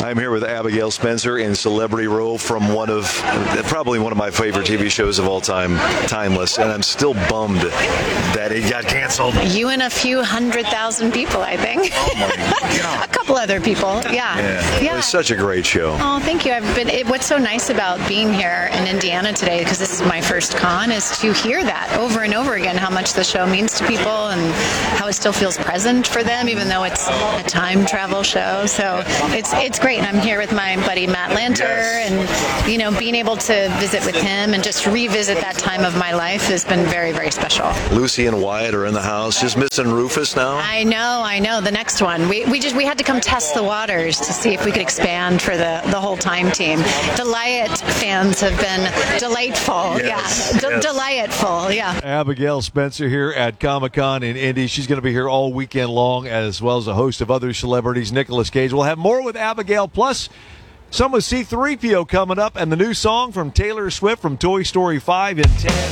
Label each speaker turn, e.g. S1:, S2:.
S1: I'm here with Abigail Spencer in celebrity role from probably one of my favorite TV shows of all time, Timeless, and I'm still bummed that it got canceled.
S2: You and a few 100,000 people, I think.
S1: Oh my God.
S2: A couple other people, yeah.
S1: It was such a great show.
S2: Oh, thank you. What's so nice about being here in Indiana today, because this is my first con, is to hear that over and over again, how much the show means to people and how it still feels present for them, even though it's a time travel show. So it's great. And I'm here with my buddy Matt Lanter, and being able to visit with him and just revisit that time of my life has been very, very special.
S1: Lucy and Wyatt are in the house, just missing Rufus now.
S2: I know. The next one, we had to come test the waters to see if we could expand for the whole time team. The Wyatt fans have been delightful. Delightful. Yeah.
S3: Abigail Spencer here at Comic-Con in Indy. She's going to be here all weekend long, as well as a host of other celebrities. Nicolas Cage. We'll have more with Abigail, plus some with C-3PO coming up, and the new song from Taylor Swift from Toy Story 5 in 10.